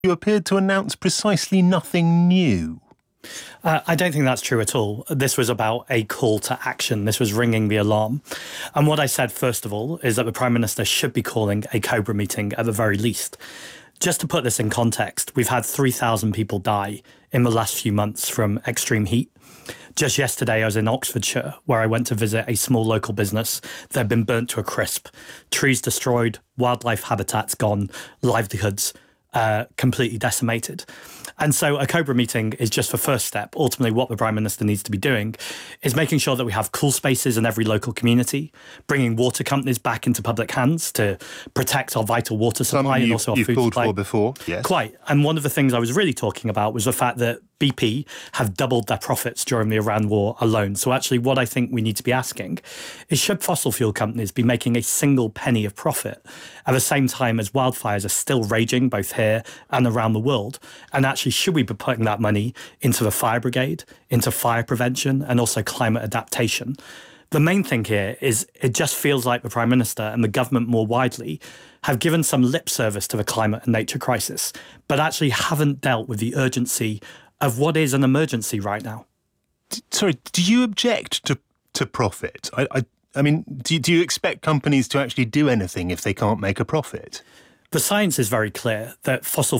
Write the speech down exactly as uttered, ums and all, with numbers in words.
you appeared to announce precisely nothing new. Uh, I don't think that's true at all. This was about a call to action. This was ringing the alarm. And what I said, first of all, is that the Prime Minister should be calling a COBRA meeting at the very least. Just to put this in context, we've had three thousand people die in the last few months from extreme heat. Just yesterday, I was in Oxfordshire, where I went to visit a small local business that had been burnt to a crisp. Trees destroyed, wildlife habitats gone, livelihoods uh, completely decimated. And so a COBRA meeting is just the first step. Ultimately, what the Prime Minister needs to be doing is making sure that we have cool spaces in every local community, bringing water companies back into public hands to protect our vital water supply and also our you've food called supply. for before, yes. Quite. And one of the things I was really talking about was the fact that B P have doubled their profits during the Iran war alone. So actually what I think we need to be asking is, should fossil fuel companies be making a single penny of profit at the same time as wildfires are still raging both here and around the world? And actually, should we be putting that money into the fire brigade, into fire prevention, and also climate adaptation? The main thing here is it just feels like the Prime Minister and the government more widely have given some lip service to the climate and nature crisis, but actually haven't dealt with the urgency of what is an emergency right now. Sorry, do you object to, to profit? I, I, I mean, do, do you expect companies to actually do anything if they can't make a profit? The science is very clear that fossil